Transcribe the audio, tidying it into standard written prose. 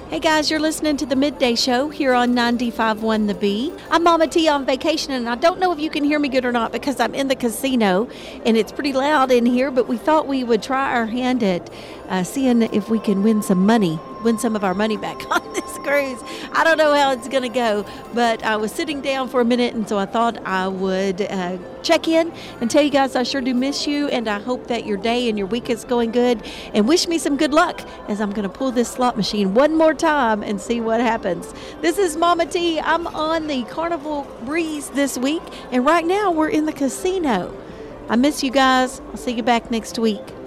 Hey guys, you're listening to the Midday Show here on 95.1 The Bee. I'm Mama T on vacation, and I don't know if you can hear me good or not because I'm in the casino and it's pretty loud in here, but we thought we would try our hand at seeing if we can win some of our money back on this cruise. I don't know how it's going to go, but I was sitting down for a minute, and so I thought I would check in and tell you guys I sure do miss you, and I hope that your day and your week is going good, and wish me some good luck as I'm going to pull this slot machine one more time and see what happens. This is Mama T. I'm on the Carnival Breeze this week, and right now we're in the casino. I miss you guys. I'll see you back next week.